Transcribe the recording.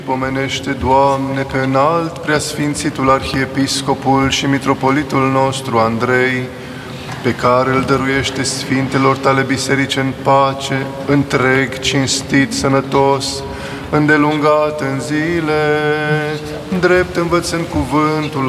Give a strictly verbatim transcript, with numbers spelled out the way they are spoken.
Pomenește, Doamne, pe înalt preasfințitul arhiepiscopul și mitropolitul nostru Andrei, pe care îl dăruiește sfintelor tale biserici în pace, întreg, cinstit, sănătos, îndelungat în zile, drept învățând cuvântul